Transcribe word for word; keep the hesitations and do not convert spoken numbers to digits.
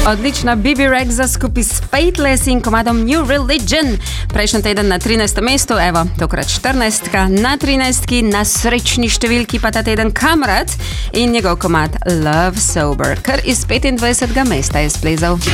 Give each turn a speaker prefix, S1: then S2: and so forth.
S1: Odlična Bibi Rexha skupaj s Faithless in komadom New Religion. Prejšnji teden na trinajstem mestu, evo, tokrat štirinajstka, na trinajstki, na srečni številki pa ta teden Kamrat in njegov komad Love Sober, kar iz petindvajsetega mesta je splezal.